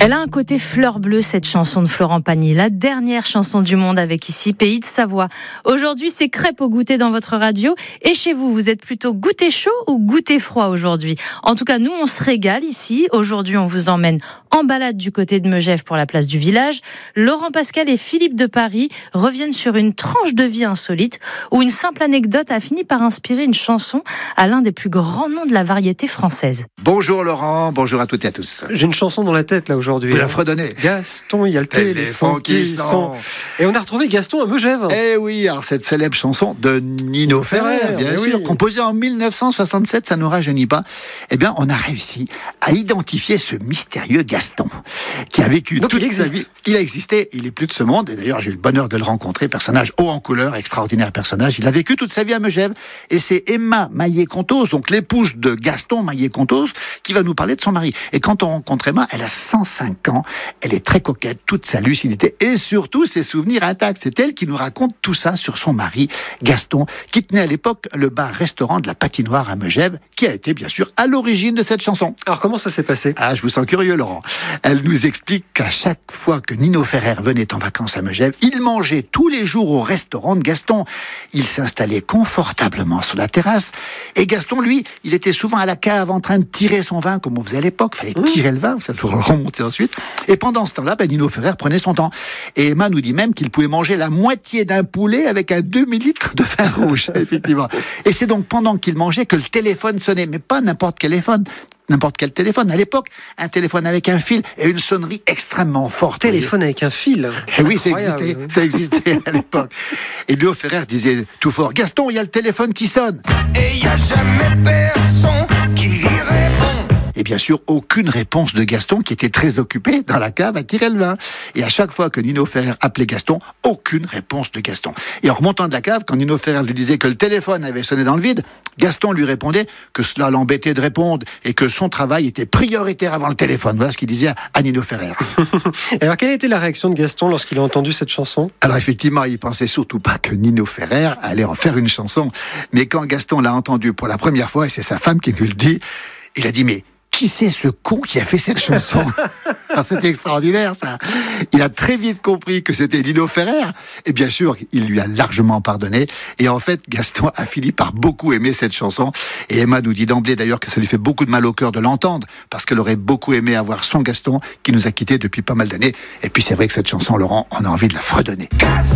Elle a un côté fleur bleue, cette chanson de Florent Pagny, la dernière chanson du monde avec ici Pays de Savoie. Aujourd'hui, c'est crêpes au goûter dans votre radio. Et chez vous, vous êtes plutôt goûter chaud ou goûter froid aujourd'hui? En tout cas, nous, on se régale ici. Aujourd'hui, on vous emmène en balade du côté de Megève pour la place du village. Laurent Pascal et Philippe de Paris reviennent sur une tranche de vie insolite où une simple anecdote a fini par inspirer une chanson à l'un des plus grands noms de la variété française. Bonjour Laurent, bonjour à toutes et à tous. J'ai une chanson dans la tête là aujourd'hui. Vous la fredonnez. Gaston, il y a le téléphone qui sonne. Et on a retrouvé Gaston à Megève. Eh oui, alors cette célèbre chanson de Nino Ferrer, bien sûr, composée en 1967, ça nous rajeunit pas. Eh bien, on a réussi à identifier ce mystérieux Gaston qui a vécu toute sa vie. Il a existé, il est plus de ce monde. Et d'ailleurs, j'ai eu le bonheur de le rencontrer, personnage haut en couleur, extraordinaire personnage. Il a vécu toute sa vie à Megève. Et c'est Emma Maillet-Contos, donc l'épouse de Gaston Maillet-Contos, qui va nous parler de son mari. Et quand on rencontre Emma, elle a 105 ans. Elle est très coquette, toute sa lucidité et surtout ses souvenirs intacts. C'est elle qui nous raconte tout ça sur son mari, Gaston, qui tenait à l'époque le bar-restaurant de la Patinoire à Megève, qui a été bien sûr à l'origine de cette chanson. Alors comment ça s'est passé ? Ah, je vous sens curieux, Laurent. Elle nous explique qu'à chaque fois que Nino Ferrer venait en vacances à Megève, il mangeait tous les jours au restaurant de Gaston. Il s'installait confortablement sur la terrasse. Et Gaston, lui, il était souvent à la cave en train de tirer son vin, comme on faisait à l'époque. Il fallait tirer le vin, ça doit le remonter ensuite. Et pendant ce temps-là, Nino Ferrer prenait son temps. Et Emma nous dit même qu'il pouvait manger la moitié d'un poulet avec un demi-litre de vin rouge, effectivement. Et c'est donc pendant qu'il mangeait que le téléphone sonnait. Mais pas n'importe quel téléphone. À l'époque, un téléphone avec un fil et une sonnerie extrêmement forte. Téléphone avec un fil. Et oui, ça existait à l'époque. Et Nino Ferrer disait tout fort: Gaston, il y a le téléphone qui sonne. Et il n'y a jamais personne qui répond. Et bien sûr, aucune réponse de Gaston, qui était très occupé dans la cave à tirer le vin. Et à chaque fois que Nino Ferrer appelait Gaston, aucune réponse de Gaston. Et en remontant de la cave, quand Nino Ferrer lui disait que le téléphone avait sonné dans le vide, Gaston lui répondait que cela l'embêtait de répondre et que son travail était prioritaire avant le téléphone. Voilà ce qu'il disait à Nino Ferrer. Alors, quelle était la réaction de Gaston lorsqu'il a entendu cette chanson ? Alors effectivement, il pensait surtout pas que Nino Ferrer allait en faire une chanson. Mais quand Gaston l'a entendu pour la première fois, et c'est sa femme qui nous le dit, il a dit: mais qui c'est ce con qui a fait cette chanson? Alors c'était extraordinaire, ça. Il a très vite compris que c'était Nino Ferrer. Et bien sûr, il lui a largement pardonné. Et en fait, Gaston a fini par beaucoup aimer cette chanson. Et Emma nous dit d'emblée d'ailleurs que ça lui fait beaucoup de mal au cœur de l'entendre, parce qu'elle aurait beaucoup aimé avoir son Gaston qui nous a quittés depuis pas mal d'années. Et puis c'est vrai que cette chanson, Laurent, on a envie de la fredonner.